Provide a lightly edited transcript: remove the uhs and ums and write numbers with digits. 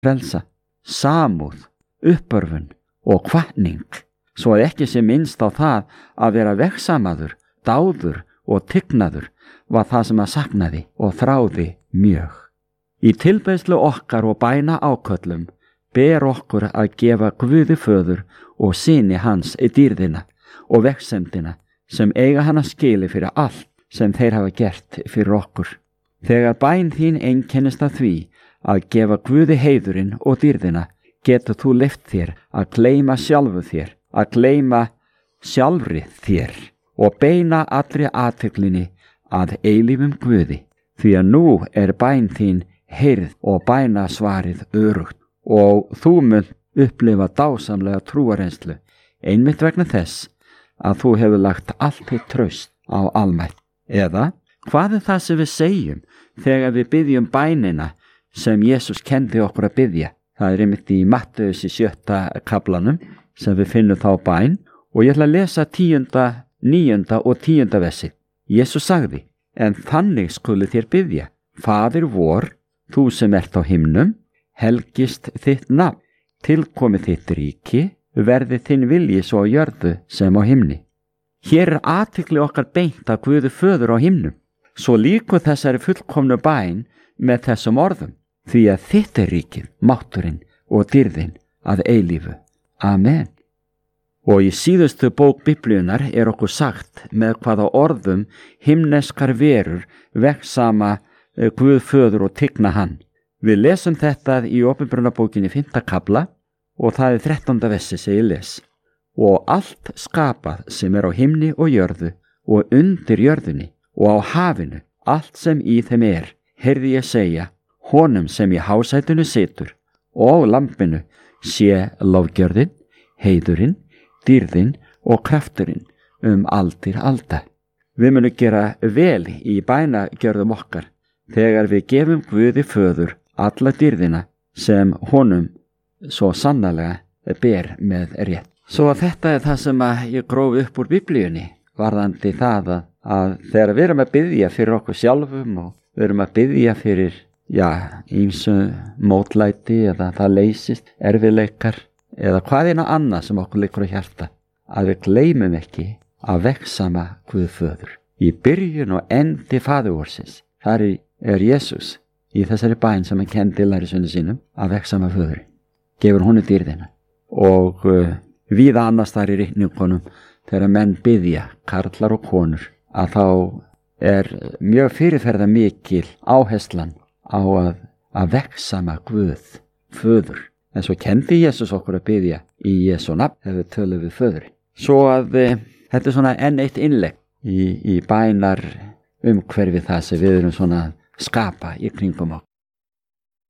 frelsa, samúð, uppörfun og hvatning, svo að ekki sé minnst á það að vera vegsamaður, dáður og tignaður var það sem að saknaði og þráði mjög. Í tilbeiðslu okkar og bæna áköllum ber okkur að gefa Guði föður og syni hans dýrðina og vegsemdina sem eiga hana skili fyrir allt sem þeir hafa gert fyrir okkur. Þegar bæn þín einkennist af því að gefa Guði heiðurinn og dýrðina, getur þú leyft þér að gleyma sjálfu þér, að gleyma sjálfri þér og beina allri athyglinni að eilífum Guði, því að nú er bæn þín heyrð og bæna svarið örugt og þú munt upplifa dásamlega trúarreynslu einmitt vegna þess að þú hefur lagt allt þitt traust á almætt. Eða, hvað er það sem við segjum þegar við biðjum bænina sem Jesús kendi okkur að biðja? Það er einmitt í Mattheus í 7. kaflanum sem við finnum þá bæn og ég ætla að lesa 10., 9. og 10. versi. Jesús sagði, en þannig skulu þér biðja, Faðir vor, þú sem ert á himnum, helgist þitt nafn, tilkomi þitt ríki, verði þinn vilji svo á jörðu sem á himni. Hér er athygli okkar beint að Guði föður á himnum, svo líku þessari fullkomnu bæn með þessum orðum, því að þitt er ríkið, mátturinn og dýrðin að eilífu. Amen. Og í síðustu bók Biblíunar er okkur sagt með hvaða orðum himneskar verur vegsama Guð föður og tigna hann. Við lesum þetta í Opinberunarbókinni 5. kafla og það er 13. versi sem ég les. Og allt skapað sem er á himni og jörðu og undir jörðunni og á hafinu, allt sem í þeim er, heyrði ég segja, honum sem í hásætinu situr og lambinu sé lofgjörðin, heiðurinn, dýrðin og krafturinn aldir alda. Við munum gera vel í bænagjörðum okkar þegar við gefum Guði föður alla dýrðina sem honum svo sannarlega ber með rétt. Svo að þetta er það sem ég grófi upp úr Biblíunni varðandi það að þegar við erum að biðja fyrir okkur sjálfum og við erum að biðja fyrir ýmsu mótlæti eða það leysist, erfiðleikar eða hvaðina annað sem okkur liggur á hjarta, að við gleymum ekki að vegsama Guð föður. Í byrjun og endi faðurvorsins, þar er Jesús í þessari bæn sem hann kendi lærisveinum sínum að vegsama föður, gefur honum dýrðina og víða annars þar í ritningunum þegar menn biðja, karlar og konur, að þá er mjög fyrirferða mikil áherslan á að vegsama Guð föður. En svo kendi Jesús okkur að biðja í Jesú nafn ef við tölum við föður. Svo að þetta er svona enn eitt innlegg í bænar umhverfi það sem við erum svona að skapa í kringum okkur.